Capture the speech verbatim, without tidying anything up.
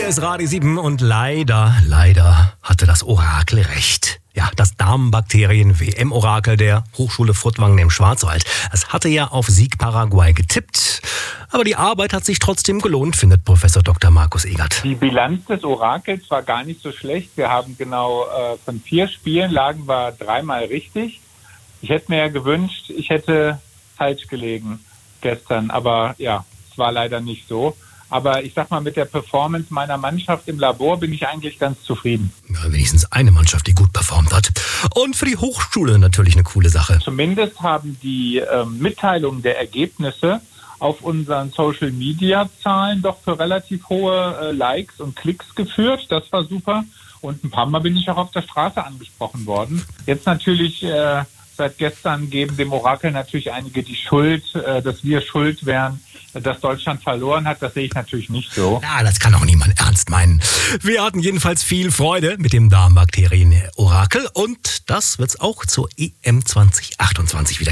Hier ist Radio sieben und leider, leider hatte das Orakel recht. Ja, das Darmbakterien-W M-Orakel der Hochschule Furtwangen im Schwarzwald. Es hatte ja auf Sieg Paraguay getippt. Aber die Arbeit hat sich trotzdem gelohnt, findet Professor Doktor Markus Egert. Die Bilanz des Orakels war gar nicht so schlecht. Wir haben genau äh, von vier Spielen lagen wir dreimal richtig. Ich hätte mir ja gewünscht, ich hätte falsch gelegen gestern. Aber ja, es war leider nicht so. Aber ich sag mal, mit der Performance meiner Mannschaft im Labor bin ich eigentlich ganz zufrieden. Ja, wenigstens eine Mannschaft, die gut performt hat. Und für die Hochschule natürlich eine coole Sache. Zumindest haben die ähm, Mitteilungen der Ergebnisse auf unseren Social-Media-Zahlen doch für relativ hohe äh, Likes und Klicks geführt. Das war super. Und ein paar Mal bin ich auch auf der Straße angesprochen worden. Jetzt natürlich, äh, seit gestern geben dem Orakel natürlich einige die Schuld, äh, dass wir schuld wären, dass Deutschland verloren hat. Das sehe ich natürlich nicht so. Ja, das kann auch niemand ernst meinen. Wir hatten jedenfalls viel Freude mit dem Darmbakterien-Orakel und das wird's auch zur E M zwanzig achtundzwanzig wieder